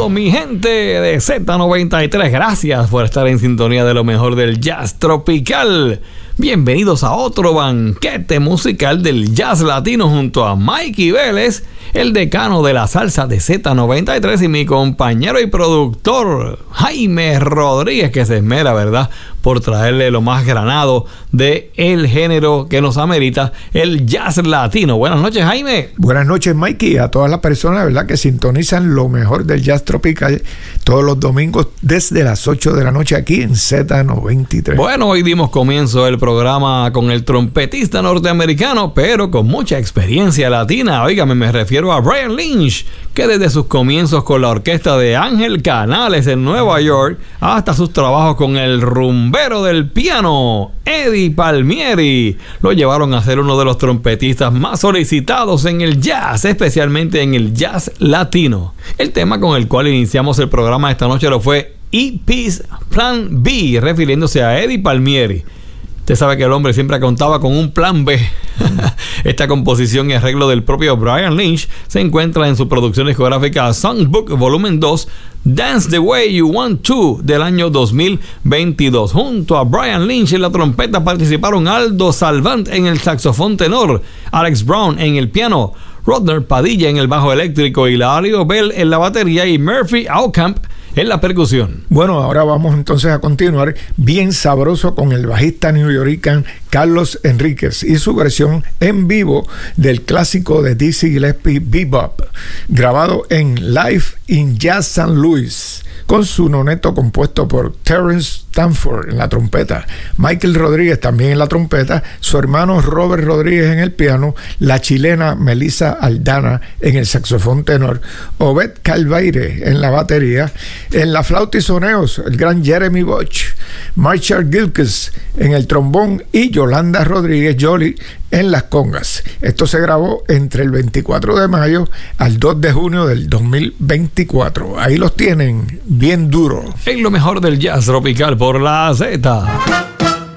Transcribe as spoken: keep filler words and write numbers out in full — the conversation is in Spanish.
Dímelo, mi gente de Z noventa y tres. Gracias por estar en sintonía de lo mejor del jazz tropical. Bienvenidos a otro banquete musical del jazz latino junto a Mikey Vélez, el decano de la salsa de Z noventa y tres, y mi compañero y productor Jaime Rodríguez, que se esmera, ¿verdad?, por traerle lo más granado de el género que nos amerita, el jazz latino. Buenas noches, Jaime. Buenas noches, Mikey, a todas las personas, ¿verdad?, que sintonizan lo mejor del jazz tropical todos los domingos desde las ocho de la noche aquí en Z noventa y tres. Bueno, hoy dimos comienzo el programa con el trompetista norteamericano, pero con mucha experiencia latina. Óigame, me refiero a Brian Lynch, que desde sus comienzos con la orquesta de Ángel Canales en Nueva York hasta sus trabajos con el rumbero del piano, Eddie Palmieri, lo llevaron a ser uno de los trompetistas más solicitados en el jazz, especialmente en el jazz latino. El tema con el cual iniciamos el programa esta noche lo fue E P's Plan B, refiriéndose a Eddie Palmieri. Usted sabe que el hombre siempre contaba con un plan B. Esta composición y arreglo del propio Brian Lynch se encuentra en su producción discográfica Songbook Volumen dos, Dance the Way You Want To, del año dos mil veintidós. Junto a Brian Lynch en la trompeta participaron Aldo Salvant en el saxofón tenor, Alex Brown en el piano, Rodner Padilla en el bajo eléctrico, Hilario Bell en la batería y Murphy Aucamp en la percusión. Bueno, ahora vamos entonces a continuar bien sabroso con el bajista newyoricano Carlos Enríquez y su versión en vivo del clásico de Dizzy Gillespie, Bebop, grabado en Live in Jazz Saint Louis, con su noneto compuesto por Terrence Stanford en la trompeta, Michael Rodríguez también en la trompeta, su hermano Robert Rodríguez en el piano, la chilena Melissa Aldana en el saxofón tenor, Obed Calvaire en la batería, en la flauta y soneos el gran Jeremy Bosch, Marshall Gilkes en el trombón y Yolanda Rodríguez Jolie en las congas. Esto se grabó entre el veinticuatro de mayo al dos de junio del dos mil veinticuatro. Ahí los tienen, bien duro. En lo mejor del jazz tropical por la Z.